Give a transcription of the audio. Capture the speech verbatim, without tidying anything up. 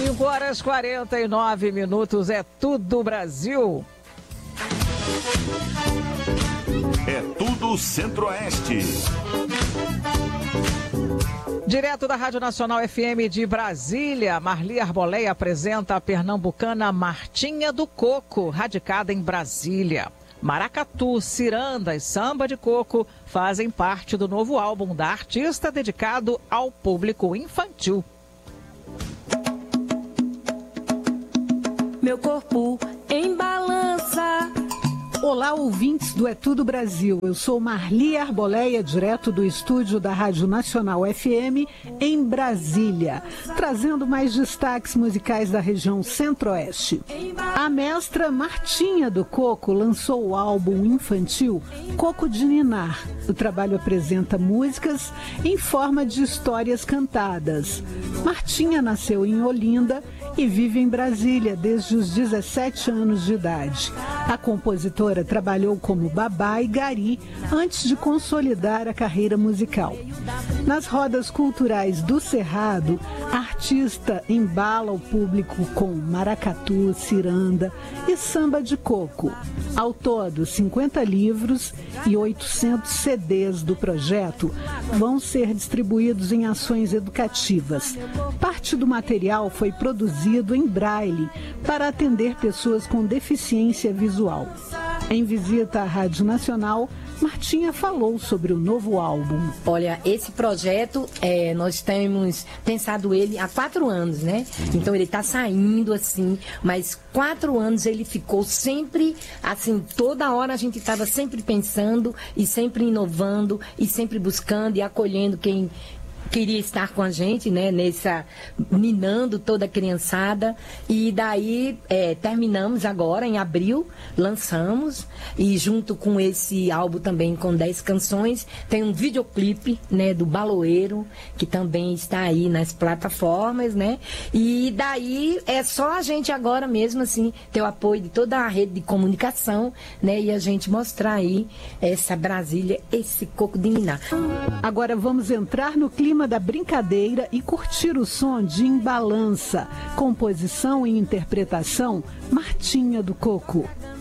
cinco horas e quarenta e nove minutos, é tudo Brasil. É tudo Centro-Oeste. Direto da Rádio Nacional F M de Brasília, Marli Arboleia apresenta a pernambucana Martinha do Coco, radicada em Brasília. Maracatu, ciranda e samba de coco fazem parte do novo álbum da artista dedicado ao público infantil. Meu corpo em balança. Olá, ouvintes do É Tudo Brasil. Eu sou Marli Arboleia, direto do estúdio da Rádio Nacional F M em Brasília, trazendo mais destaques musicais da região Centro-Oeste. A mestra Martinha do Coco lançou o álbum infantil Coco de Ninar. O trabalho apresenta músicas em forma de histórias cantadas. Martinha nasceu em Olinda e vive em Brasília desde os dezessete anos de idade. A compositora trabalhou como babá e gari antes de consolidar a carreira musical. Nas rodas culturais do Cerrado, a artista embala o público com maracatu, ciranda e samba de coco. Ao todo, cinquenta livros e oitocentos C Ds do projeto vão ser distribuídos em ações educativas. Parte do material foi produzido em braille para atender pessoas com deficiência visual. Em visita à Rádio Nacional, Martinha falou sobre o novo álbum. Olha, esse projeto, é, nós temos pensado ele há quatro anos, né? Então ele está saindo assim, mas quatro anos ele ficou sempre, assim, toda hora a gente estava sempre pensando e sempre inovando e sempre buscando e acolhendo quem queria estar com a gente, né, nessa, ninando toda a criançada, e daí é, terminamos agora, em abril, lançamos, e junto com esse álbum também, com dez canções, tem um videoclipe, né, do Baloeiro, que também está aí nas plataformas, né, e daí é só a gente agora mesmo, assim, ter o apoio de toda a rede de comunicação, né, e a gente mostrar aí essa Brasília, esse coco de ninar. Agora vamos entrar no clima da brincadeira e curtir o som de Embalança, composição e interpretação Martinha do Coco.